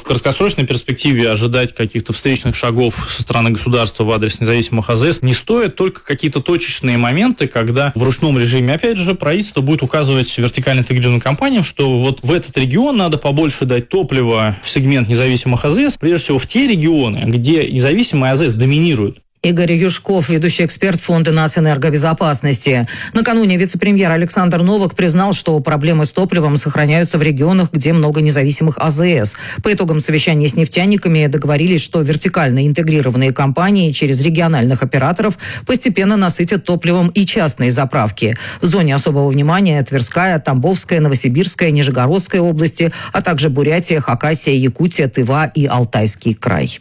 в краткосрочной перспективе ожидать каких-то встречных шагов со стороны государства в адрес независимых АЗС не стоит, только какие-то точечные моменты, когда в ручном режиме, опять же, правительство будет указывать вертикально интегрированным компаниям, что вот в этот регион надо побольше дать топлива в сегмент независимых АЗС, прежде всего в те регионы, где независимые АЗС доминируют. Игорь Юшков, ведущий эксперт Фонда нацэнергобезопасности. Накануне вице-премьер Александр Новак признал, что проблемы с топливом сохраняются в регионах, где много независимых АЗС. По итогам совещания с нефтяниками договорились, что вертикально интегрированные компании через региональных операторов постепенно насытят топливом и частные заправки. В зоне особого внимания Тверская, Тамбовская, Новосибирская, Нижегородская области, а также Бурятия, Хакасия, Якутия, Тыва и Алтайский край.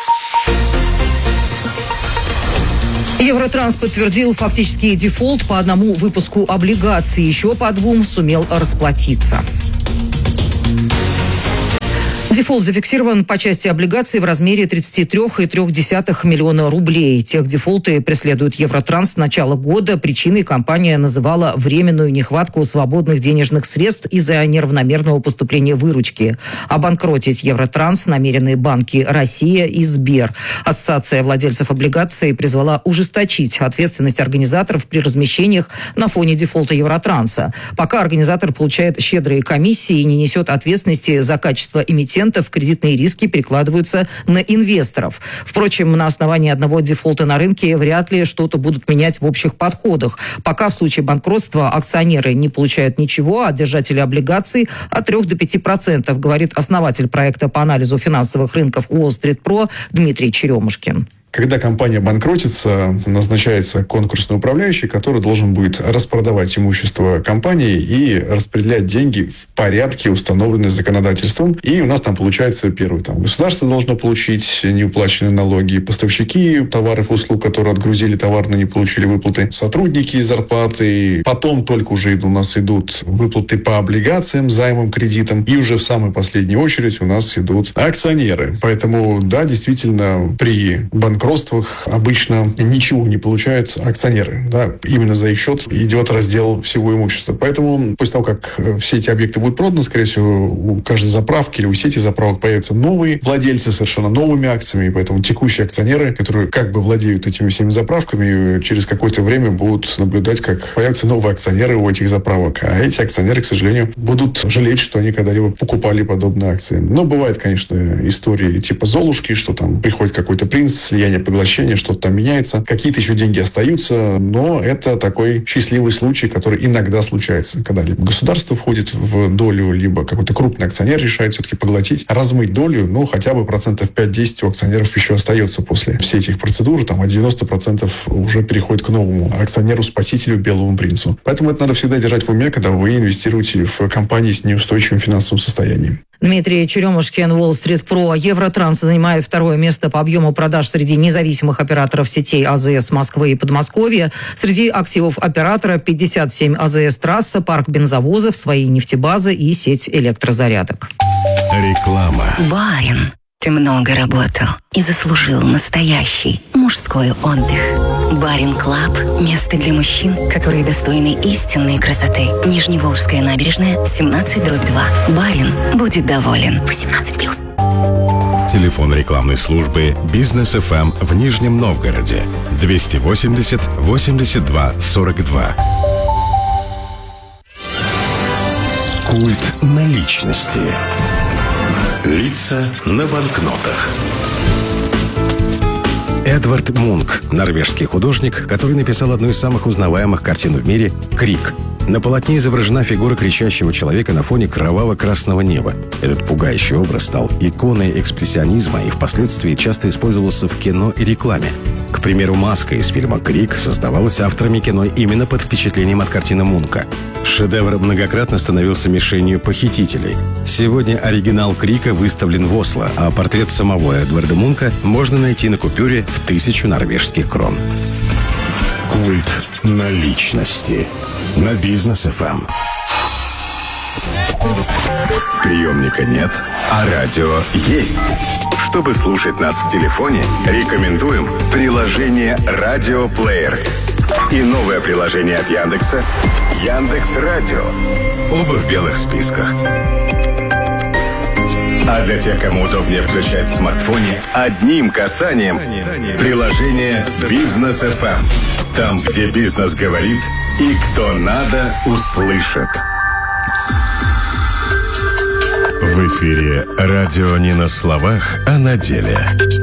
Евротранс подтвердил фактический дефолт по одному выпуску облигаций. Еще по двум сумел расплатиться. Дефолт зафиксирован по части облигаций в размере тридцать три целых три десятых миллиона рублей. Техдефолты преследуют Евротранс с начала года. Причиной компания называла временную нехватку свободных денежных средств из-за неравномерного поступления выручки. Обанкротить Евротранс намерены банки «Россия» и «Сбер». Ассоциация владельцев облигаций призвала ужесточить ответственность организаторов при размещениях на фоне дефолта Евротранса. Пока организатор получает щедрые комиссии и не несет ответственности за качество эмитента, кредитные риски перекладываются на инвесторов. Впрочем, на основании одного дефолта на рынке вряд ли что-то будут менять в общих подходах. Пока в случае банкротства акционеры не получают ничего, а держатели облигаций от трёх до пяти процентов, говорит основатель проекта по анализу финансовых рынков Wall Street Pro Дмитрий Черемушкин. Когда компания банкротится, назначается конкурсный управляющий, который должен будет распродавать имущество компании и распределять деньги в порядке, установленном законодательством. И у нас там получается первый. Там, государство должно получить неуплаченные налоги, поставщики товаров и услуг, которые отгрузили товар, но не получили выплаты, сотрудники зарплаты. Потом только уже у нас идут выплаты по облигациям, займам, кредитам. И уже в самой последней очередь у нас идут акционеры. Поэтому, да, действительно, при банкротстве банкротствах обычно ничего не получают акционеры. Да? Именно за их счет идет раздел всего имущества. Поэтому после того, как все эти объекты будут проданы, скорее всего, у каждой заправки или у сети заправок появятся новые владельцы совершенно новыми акциями. И поэтому текущие акционеры, которые как бы владеют этими всеми заправками, через какое-то время будут наблюдать, как появятся новые акционеры у этих заправок. А эти акционеры, к сожалению, будут жалеть, что они когда-либо покупали подобные акции. Но бывают, конечно, истории типа Золушки, что там приходит какой-то принц, слияние, поглощение, что-то там меняется. Какие-то еще деньги остаются, но это такой счастливый случай, который иногда случается, когда либо государство входит в долю, либо какой-то крупный акционер решает все-таки поглотить, размыть долю, ну, хотя бы процентов пять-десять у акционеров еще остается после всей этих процедур, там, а девяносто процентов уже переходит к новому акционеру-спасителю, белому принцу. Поэтому это надо всегда держать в уме, когда вы инвестируете в компании с неустойчивым финансовым состоянием. Дмитрий Черемушкин, Wall Street Pro. Евротранс занимает второе место по объему продаж среди независимых операторов сетей АЗС Москвы и Подмосковья. Среди активов оператора пятьдесят семь АЗС «Трасса», парк бензовозов, свои нефтебазы и сеть электрозарядок. Реклама. Барин, ты много работал и заслужил настоящий мужской отдых. Барин Клаб – место для мужчин, которые достойны истинной красоты. Нижневолжская набережная, семнадцать дробь два. Барин будет доволен. восемнадцать плюс. Телефон рекламной службы «Бизнес эф эм» в Нижнем Новгороде. двести восемьдесят восемьдесят два сорок два. Культ наличности. Лица на банкнотах. Эдвард Мунк, норвежский художник, который написал одну из самых узнаваемых картин в мире «Крик». На полотне изображена фигура кричащего человека на фоне кроваво-красного неба. Этот пугающий образ стал иконой экспрессионизма и впоследствии часто использовался в кино и рекламе. К примеру, маска из фильма «Крик» создавалась авторами кино именно под впечатлением от картины Мунка. Шедевр многократно становился мишенью похитителей. Сегодня оригинал «Крика» выставлен в Осло, а портрет самого Эдварда Мунка можно найти на купюре в тысячу норвежских крон. Культ наличности на Бизнес эф эм. Приемника нет, а радио есть. Чтобы слушать нас в телефоне, рекомендуем приложение «Радиоплеер» и новое приложение от Яндекса «Яндекс.Радио». Оба в белых списках. А для тех, кому удобнее включать в смартфоне, одним касанием приложение «Бизнес эф эм». Там, где бизнес говорит и кто надо, услышит. В эфире радио не на словах, а на деле.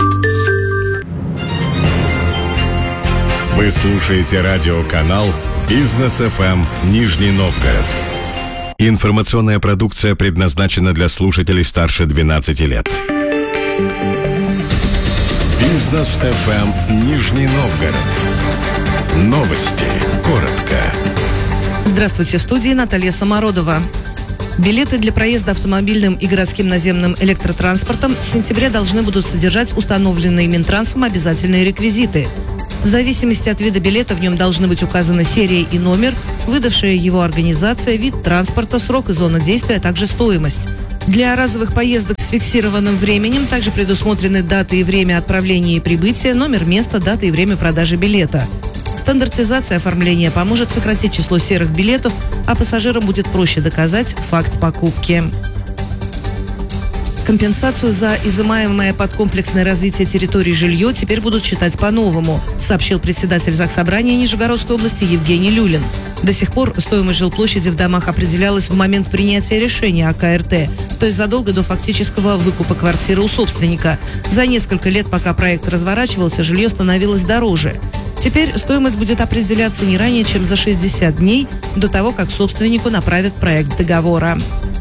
Вы слушаете радиоканал «Бизнес эф эм» Нижний Новгород. Информационная продукция предназначена для слушателей старше двенадцати лет. «Бизнес эф эм» Нижний Новгород. Новости. Коротко. Здравствуйте, в студии Наталья Самородова. Билеты для проезда автомобильным и городским наземным электротранспортом с сентября должны будут содержать установленные Минтрансом обязательные реквизиты. В зависимости от вида билета в нем должны быть указаны серия и номер, выдавшая его организация, вид транспорта, срок и зона действия, а также стоимость. Для разовых поездок с фиксированным временем также предусмотрены даты и время отправления и прибытия, номер места, дата и время продажи билета. Стандартизация оформления поможет сократить число серых билетов, а пассажирам будет проще доказать факт покупки. Компенсацию за изымаемое под комплексное развитие территории жилье теперь будут считать по-новому, сообщил председатель Заксобрания Нижегородской области Евгений Люлин. До сих пор стоимость жилплощади в домах определялась в момент принятия решения о ка эр тэ, то есть задолго до фактического выкупа квартиры у собственника. За несколько лет, пока проект разворачивался, жилье становилось дороже. Теперь стоимость будет определяться не ранее, чем за шестьдесят дней до того, как собственнику направят проект договора.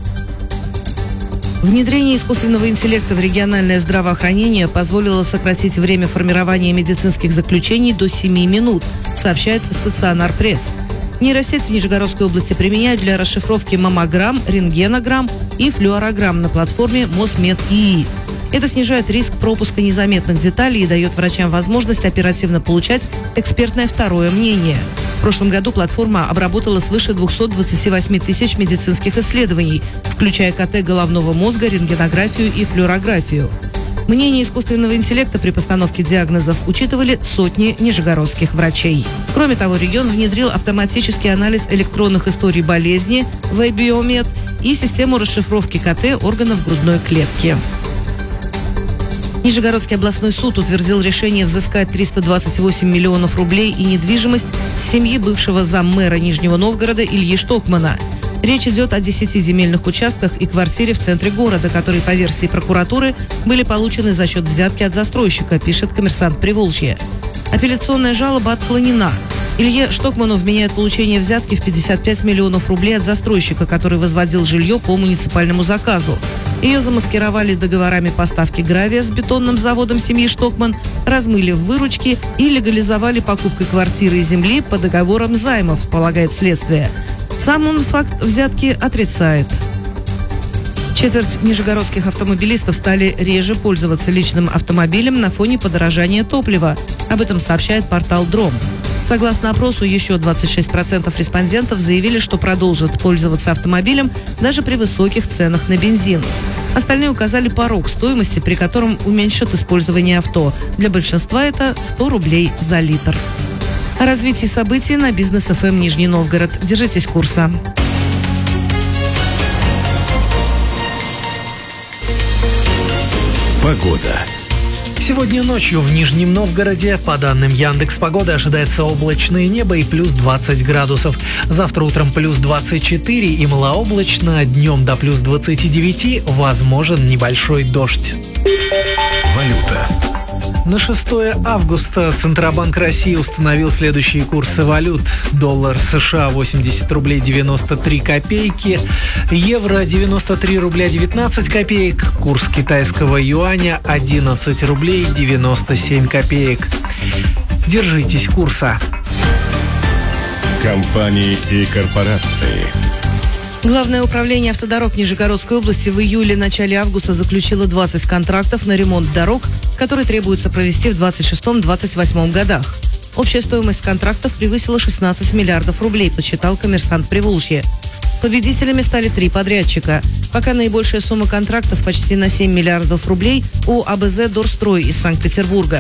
Внедрение искусственного интеллекта в региональное здравоохранение позволило сократить время формирования медицинских заключений до семи минут, сообщает Стационар Пресс. Нейросеть в Нижегородской области применяют для расшифровки маммограмм, рентгенограмм и флюорограмм на платформе Мосмед ИИ. Это снижает риск пропуска незаметных деталей и дает врачам возможность оперативно получать экспертное второе мнение. В прошлом году платформа обработала свыше двухсот двадцати восьми тысяч медицинских исследований, включая ка тэ головного мозга, рентгенографию и флюорографию. Мнение искусственного интеллекта при постановке диагнозов учитывали сотни нижегородских врачей. Кроме того, регион внедрил автоматический анализ электронных историй болезни Вэйбиомед и систему расшифровки ка тэ органов грудной клетки. Нижегородский областной суд утвердил решение взыскать триста двадцать восемь миллионов рублей и недвижимость с семьи бывшего заммэра Нижнего Новгорода Ильи Штокмана. Речь идет о десяти земельных участках и квартире в центре города, которые, по версии прокуратуры, были получены за счет взятки от застройщика, пишет «Коммерсант Приволжья». Апелляционная жалоба отклонена. Илье Штокману вменяют получение взятки в пятьдесят пять миллионов рублей от застройщика, который возводил жилье по муниципальному заказу. Ее замаскировали договорами поставки гравия с бетонным заводом семьи Штокман, размыли в выручки и легализовали покупкой квартиры и земли по договорам займов, полагает следствие. Сам он факт взятки отрицает. Четверть нижегородских автомобилистов стали реже пользоваться личным автомобилем на фоне подорожания топлива. Об этом сообщает портал Дром. Согласно опросу, еще двадцать шесть процентов респондентов заявили, что продолжат пользоваться автомобилем даже при высоких ценах на бензин. Остальные указали порог стоимости, при котором уменьшат использование авто. Для большинства это сто рублей за литр. О развитии событий на Бизнес эф эм Нижний Новгород. Держитесь курса. Погода. Сегодня ночью в Нижнем Новгороде, по данным Яндекс.Погоды, ожидается облачное небо и плюс двадцать градусов. Завтра утром плюс двадцать четыре и малооблачно, днем до плюс двадцати девяти возможен небольшой дождь. Валюта. На шестое августа Центробанк России установил следующие курсы валют. Доллар США восемьдесят рублей девяносто три копейки, евро девяносто три рубля девятнадцать копеек, курс китайского юаня одиннадцать рублей девяносто семь копеек. Держитесь курса. Компании и корпорации. Главное управление автодорог Нижегородской области в июле-начале августа заключило двадцать контрактов на ремонт дорог, которые требуется провести в двадцать шестом — двадцать восьмом годах. Общая стоимость контрактов превысила шестнадцать миллиардов рублей, подсчитал «Коммерсант Приволжья». Победителями стали три подрядчика. Пока наибольшая сумма контрактов почти на семь миллиардов рублей у а бэ зэ «Дорстрой» из Санкт-Петербурга.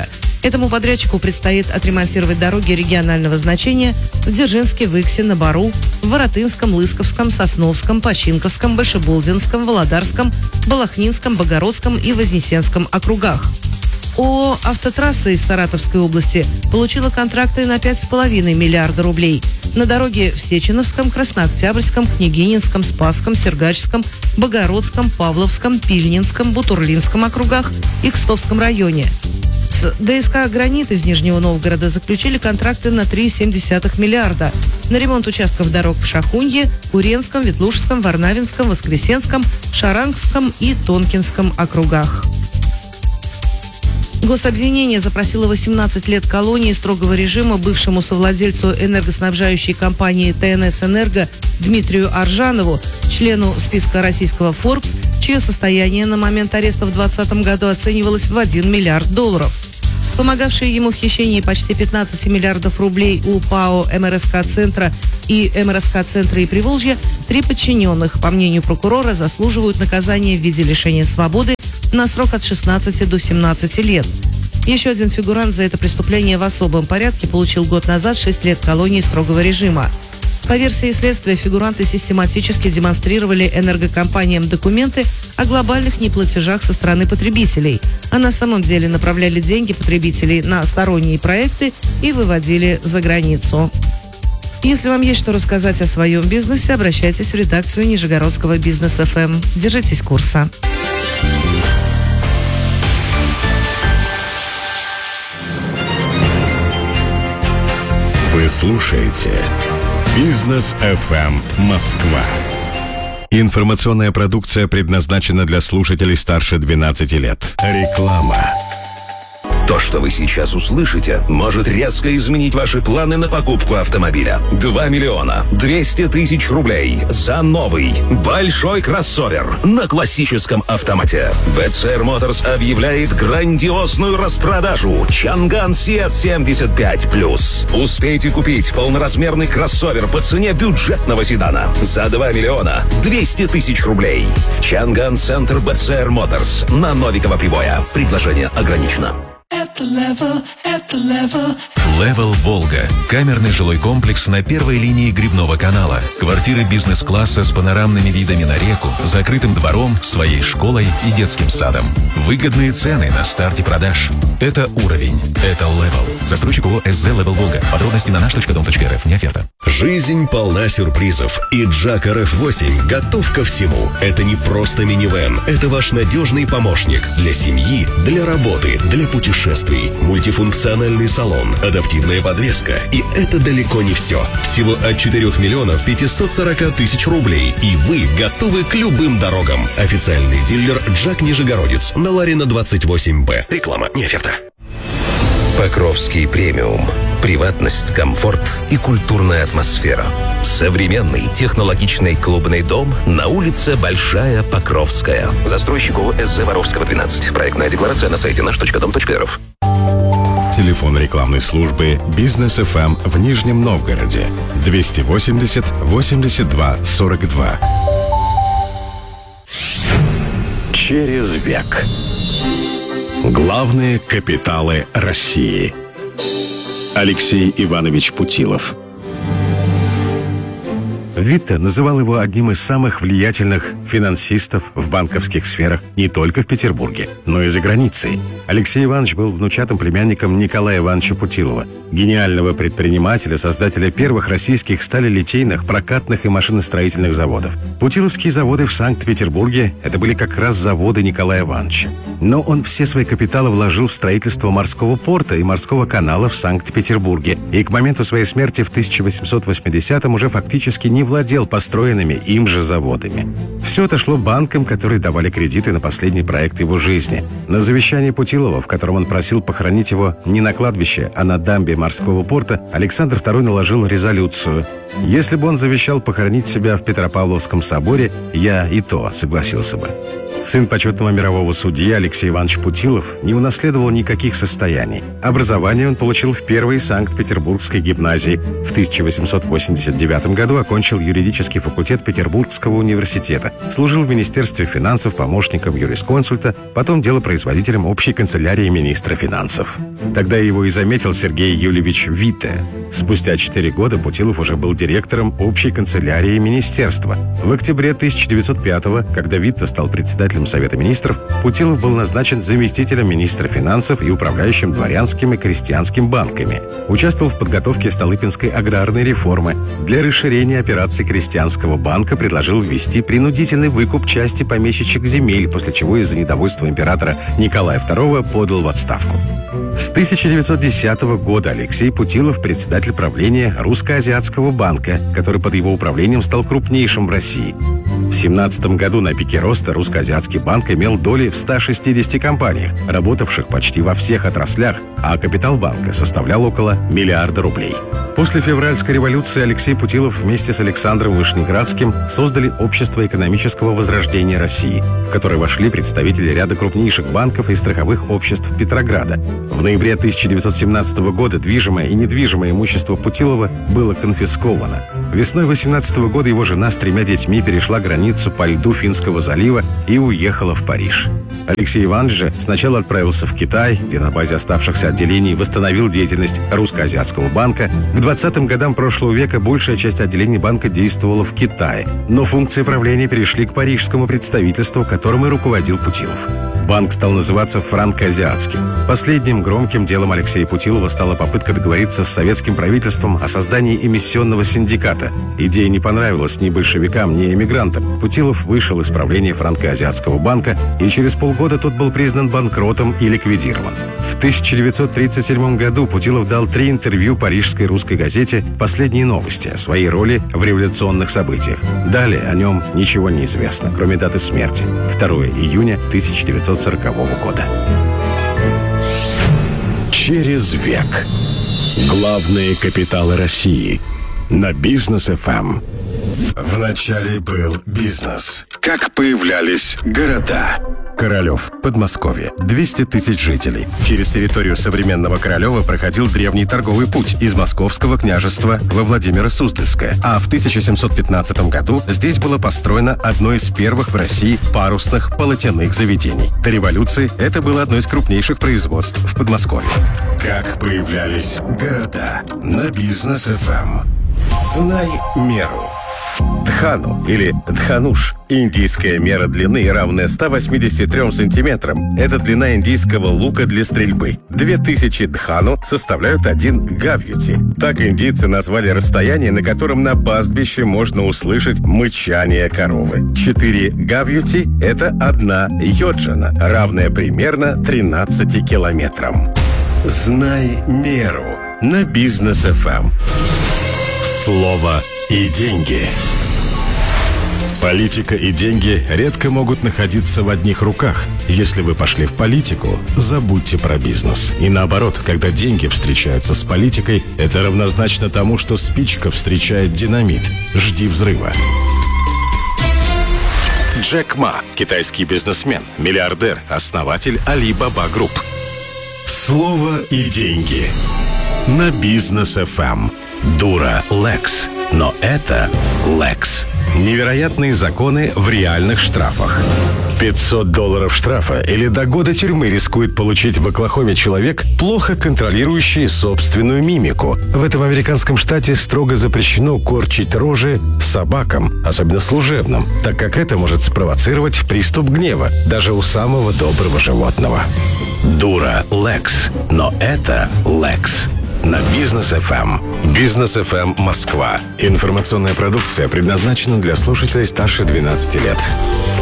Этому подрядчику предстоит отремонтировать дороги регионального значения в Дзержинске, Выксе, на Бару, в Воротынском, Лысковском, Сосновском, Починковском, Большеболдинском, Володарском, Балахнинском, Богородском и Вознесенском округах. ООО «Автотрасса» из Саратовской области получила контракты на пять с половиной миллиарда рублей. На дороге в Сеченовском, Краснооктябрьском, Княгининском, Спасском, Сергачском, Богородском, Павловском, Пильнинском, Бутурлинском округах и Кстовском районе. С ДСК «Гранит» из Нижнего Новгорода заключили контракты на три целых семь десятых миллиарда на ремонт участков дорог в Шахунье, Куренском, Ветлужском, Варнавинском, Воскресенском, Шарангском и Тонкинском округах. Гособвинение запросило восемнадцать лет колонии строгого режима бывшему совладельцу энергоснабжающей компании ТНС-Энерго Дмитрию Аржанову, члену списка российского Forbes, чье состояние на момент ареста в двадцатом году оценивалось в один миллиард долларов. Помогавшие ему в хищении почти пятнадцати миллиардов рублей у ПАО МРСК-центра и МРСК-центра и Приволжья три подчиненных, по мнению прокурора, заслуживают наказания в виде лишения свободы на срок от шестнадцати до семнадцати лет. Еще один фигурант за это преступление в особом порядке получил год назад шесть лет колонии строгого режима. По версии следствия, фигуранты систематически демонстрировали энергокомпаниям документы о глобальных неплатежах со стороны потребителей, а на самом деле направляли деньги потребителей на сторонние проекты и выводили за границу. Если вам есть что рассказать о своем бизнесе, обращайтесь в редакцию Нижегородского Бизнес-эф эм. Держитесь курса. Вы слушаете Бизнес-эф эм Москва. Информационная продукция предназначена для слушателей старше двенадцати лет. Реклама. То, что вы сейчас услышите, может резко изменить ваши планы на покупку автомобиля. два миллиона двести тысяч рублей за новый большой кроссовер на классическом автомате. би си ар Motors объявляет грандиозную распродажу Чанган Сиат семьдесят пять плюс. Успейте купить полноразмерный кроссовер по цене бюджетного седана за два миллиона двести тысяч рублей. В Чанган Центр би си ар Motors на Новикова Прибоя. Предложение ограничено. Level Волга. Камерный жилой комплекс на первой линии Грибного канала. Квартиры бизнес-класса с панорамными видами на реку, закрытым двором, своей школой и детским садом. Выгодные цены на старте продаж. Это уровень. Это Level. Застройщик ООО СЗ Level Волга. Подробности на наш точка дом точка эр эф. Не оферта. Жизнь полна сюрпризов. И Джак эр эф восемь готов ко всему. Это не просто минивэн. Это ваш надежный помощник. Для семьи, для работы, для путешествий. Мультифункциональный салон, адаптивная подвеска. И это далеко не все. Всего от четырёх миллионов пятисот сорока тысяч рублей. И вы готовы к любым дорогам. Официальный дилер Джак Нижегородец на Ларина двадцать восемь Б. Реклама не оферта. Покровский премиум. Приватность, комфорт и культурная атмосфера. Современный технологичный клубный дом на улице Большая Покровская. Застройщик ООО СЗ Воровского двенадцать. Проектная декларация на сайте наш точка дом точка эр эф. Телефон рекламной службы Бизнес-эф эм в Нижнем Новгороде двести восемьдесят восемьдесят два сорок два. Через век. Главные капиталы России. Алексей Иванович Путилов. Витте называл его одним из самых влиятельных финансистов в банковских сферах не только в Петербурге, но и за границей. Алексей Иванович был внучатым племянником Николая Ивановича Путилова, гениального предпринимателя, создателя первых российских сталелитейных, прокатных и машиностроительных заводов. Путиловские заводы в Санкт-Петербурге – это были как раз заводы Николая Ивановича. Но он все свои капиталы вложил в строительство морского порта и морского канала в Санкт-Петербурге. И к моменту своей смерти в тысяча восемьсот восьмидесятом уже фактически не владел построенными им же заводами. Все это шло банкам, которые давали кредиты на последний проект его жизни. На завещание Путилова, в котором он просил похоронить его не на кладбище, а на дамбе морского порта, Александр второй наложил резолюцию. Если бы он завещал похоронить себя в Петропавловском соборе, я и то согласился бы. Сын почетного мирового судьи Алексей Иванович Путилов не унаследовал никаких состояний. Образование он получил в первой Санкт-Петербургской гимназии. В тысяча восемьсот восемьдесят девятом году окончил юридический факультет Петербургского университета. Служил в Министерстве финансов помощником юрисконсульта, потом делопроизводителем общей канцелярии министра финансов. Тогда его и заметил Сергей Юльевич Витте. Спустя четыре года Путилов уже был директором общей канцелярии министерства. В октябре тысяча девятьсот пятого, когда Витте стал председателем Совета министров, Путилов был назначен заместителем министра финансов и управляющим дворянским и крестьянским банками. Участвовал в подготовке Столыпинской аграрной реформы. Для расширения операций крестьянского банка предложил ввести принудительный выкуп части помещичьих земель, после чего из-за недовольства императора Николая второго подал в отставку. С тысяча девятьсот десятого года Алексей Путилов – председатель правления Русско-Азиатского банка, который под его управлением стал крупнейшим в России. В семнадцатом году на пике роста Русско-Азиатский банк имел доли в ста шестидесяти компаниях, работавших почти во всех отраслях, а капитал банка составлял около миллиарда рублей. После февральской революции Алексей Путилов вместе с Александром Вышнеградским создали Общество экономического возрождения России, в которое вошли представители ряда крупнейших банков и страховых обществ Петрограда. В ноябре тысяча девятьсот семнадцатого года движимое и недвижимое имущество Путилова было конфисковано. Весной восемнадцатого года его жена с тремя детьми перешла границу по льду Финского залива и уехала в Париж. Алексей Иванович же сначала отправился в Китай, где на базе оставшихся отделений восстановил деятельность Русско-Азиатского банка. К двадцатым годам прошлого века большая часть отделений банка действовала в Китае, но функции правления перешли к парижскому представительству, которым и руководил Путилов. Банк стал называться Франко-Азиатским. Последним громким делом Алексея Путилова стала попытка договориться с советским правительством о создании эмиссионного синдиката. Идея не понравилась ни большевикам, ни эмигрантам. Путилов вышел из правления Франко-Азиатского банка, и через полгода тот был признан банкротом и ликвидирован. В тысяча девятьсот тридцать седьмом году Путилов дал три интервью парижской русской газете «Последние новости» о своей роли в революционных событиях. Далее о нем ничего не известно, кроме даты смерти – второго июня тысяча девятьсот сорокового года. Через век. Главные капиталы России. На Бизнес эф эм. Вначале был бизнес. Как появлялись города. Королев, Подмосковье, двести тысяч жителей. Через территорию современного Королева проходил древний торговый путь из Московского княжества во Владимиро-Суздальское. А в тысяча семьсот пятнадцатом году здесь было построено одно из первых в России парусных полотяных заведений. До революции это было одно из крупнейших производств в Подмосковье. Как появлялись города. На Бизнес эф эм. Знай меру. Дхану или дхануш – индийская мера длины, равная ста восьмидесяти трём сантиметрам. Это длина индийского лука для стрельбы. Две тысячи дхану составляют один гавьюти. Так индийцы назвали расстояние, на котором на пастбище можно услышать мычание коровы. Четыре гавьюти – это одна йоджана, равная примерно тринадцати километрам. Знай меру. На Бизнес эф эм. Слово и деньги. Политика и деньги редко могут находиться в одних руках. Если вы пошли в политику, забудьте про бизнес. И наоборот, когда деньги встречаются с политикой, это равнозначно тому, что спичка встречает динамит. Жди взрыва. Джек Ма, китайский бизнесмен, миллиардер, основатель Alibaba Group. Слово и деньги. На Бизнес эф эм. Дура Лекс. Но это Лекс. Невероятные законы в реальных штрафах. пятьсот долларов штрафа или до года тюрьмы рискует получить в Оклахоме человек, плохо контролирующий собственную мимику. В этом американском штате строго запрещено корчить рожи собакам, особенно служебным, так как это может спровоцировать приступ гнева даже у самого доброго животного. Дура Лекс. Но это Лекс. На Бизнес эф эм. Бизнес эф эм Москва. Информационная продукция предназначена для слушателей старше двенадцати лет.